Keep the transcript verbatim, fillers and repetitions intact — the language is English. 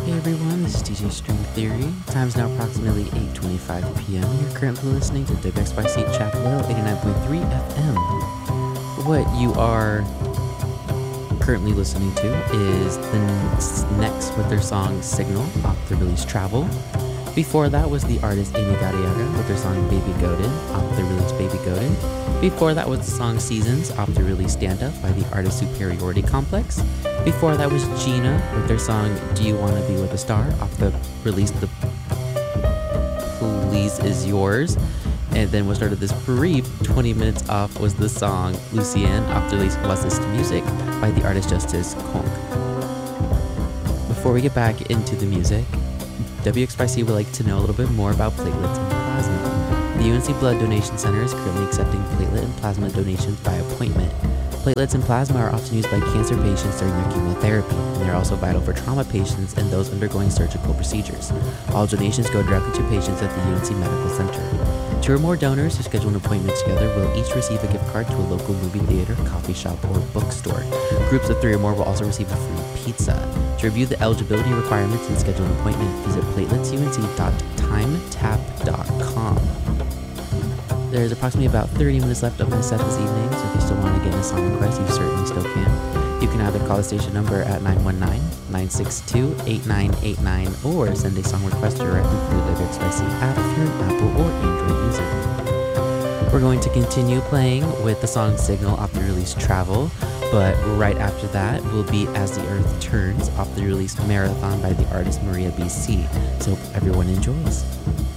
Hey everyone, this is D J String Theory. Time's now approximately eight twenty-five p.m. You're currently listening to W X Y C Chapel Hill eighty-nine point three F M. What you are currently listening to is the n- next with their song Signal off the release Travel. Before that was the artist Amy Gadiaga with their song Baby Goated off the release Baby Goated. Before that was the song Seasons off the release Stand Up by the artist Superiority Complex. Before that was Gina with their song Do You Wanna Be With a Star off the release The Please Is Yours. And then we started this brief twenty minutes off was the song Lucienne off the release Was This Music by the artist Justice Konk. Before we get back into the music, W X Y C would like to know a little bit more about platelets and plasma. The U N C Blood Donation Center is currently accepting platelet and plasma donations by appointment. Platelets and plasma are often used by cancer patients during their chemotherapy, and they're also vital for trauma patients and those undergoing surgical procedures. All donations go directly to patients at the U N C Medical Center. Two or more donors who schedule an appointment together will each receive a gift card to a local movie theater, coffee shop, or bookstore. Groups of three or more will also receive a free pizza. To review the eligibility requirements and schedule an appointment, visit platelets u n c dot time tap dot com. There's approximately about thirty minutes left of my set this evening, so if you still want to get in a song request, you certainly still can. You can either call the station number at nine one nine, nine six two, eight nine eight nine or send a song request directly through the W X Y C app if you're an Apple or Android user. We're going to continue playing with the song Signal off the release Travel, but right after that will be As the Earth Turns off the release Marathon by the artist Maria B C. So hope everyone enjoys.